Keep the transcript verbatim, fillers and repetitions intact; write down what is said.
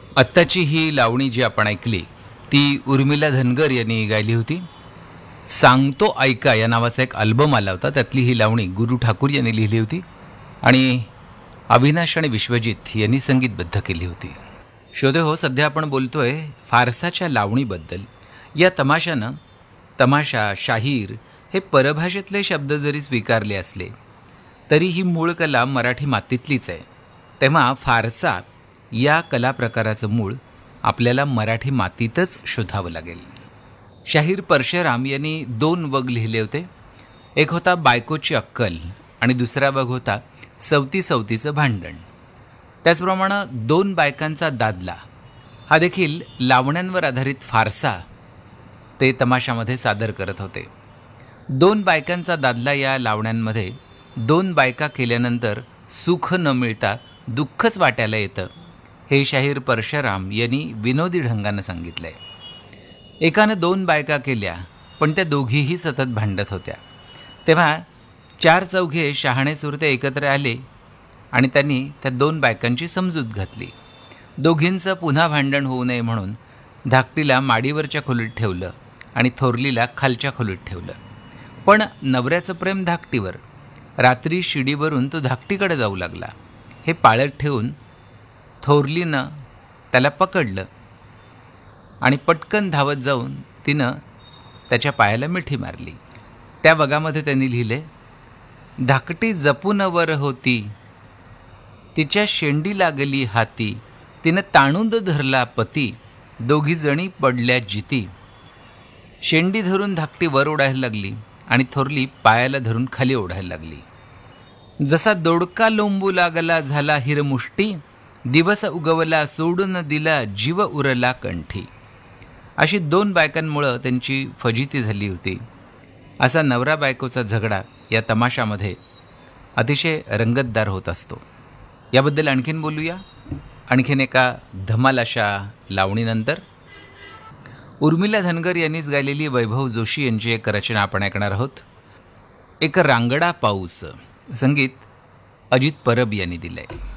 आत्ताची ही लावणी जी आपण ऐकली ती उर्मिला धनगर यांनी गायली होती. सांगतो ऐका या नावाचा एक अल्बम आला होता, त्यातली ही लावणी गुरु ठाकूर यांनी लिहिली होती आणि अविनाश आणि विश्वजित यांनी संगीतबद्ध केली होती. श्रोते हो, सध्या आपण बोलतोय फारसाच्या लावणीबद्दल. या तमाशानं तमाशा, शाहीर हे परभाषेतले शब्द जरी स्वीकारले असले तरी ही मूळ कला मराठी मातीतलीच आहे. तेव्हा फारसा या कला प्रकाराचं मूळ आपल्याला मराठी मातीतच शोधावं लागेल. शाहीर परशुराम यांनी दोन वग लिहिले होते. एक होता बायकोची अक्कल आणि दुसरा वग होता सवती सवतीचं भांडण. त्याचप्रमाणे दोन बायकांचा दादला हा देखील लावण्यांवर आधारित फारसा ते तमाशामध्ये सादर करत होते. दोन बायकांचा दादला या लावण्यांमध्ये दोन बायका केल्यानंतर सुख न मिळता दुःखच वाट्याला येतं, हे शाहीर परशुराम यांनी विनोदी ढंगानं सांगितलं आहे. एकानं दोन बायका केल्या पण त्या दोघीही सतत भांडत होत्या. तेव्हा चार चौघे शहाणे सुरते एकत्र आले आणि त्यांनी त्या दोन बायकांची समजूत घातली. दोघींचं पुन्हा भांडण होऊ नये म्हणून धाकटीला माडीवरच्या खोलीत ठेवलं आणि थोरलीला खालच्या खोलीत ठेवलं. पण नवऱ्याचं प्रेम धाकटीवर, रात्री शिडीवरून तो धाकटीकडे जाऊ लागला. हे पाळत ठेवून थोरलीनं त्याला पकडलं आणि पटकन धावत जाऊन तिनं त्याच्या पायाला मिठी मारली. त्या वगामध्ये त्यांनी लिहिले, धाकटी जपून वर होती, तिच्या शेंडी लागली हाती, तिनं ताणूंद धरला पती, दोघी जणी पडल्या जिती. शेंडी धरून धाकटी वर ओढायला लागली आणि थोरली पायाला धरून खाली ओढायला लागली. जसा दोडका लोंबू लागला झाला हिरमुष्टी, दिवस उगवला सोडून दिला जीव उरला कंठी. अशी दोन बायकांमुळं त्यांची फजिती झाली होती. असा नवरा बायकोचा झगडा या तमाशामध्ये अतिशय रंगतदार होत असतो. याबद्दल आणखीन बोलूया आणखीन एका धमाल अशा लावणीनंतर. उर्मिला धनगर यांनीच गायलेली वैभव जोशी यांची एक रचना आपण ऐकणार आहोत. एक रांगडा पाऊस. संगीत अजित परब यांनी दिलंय.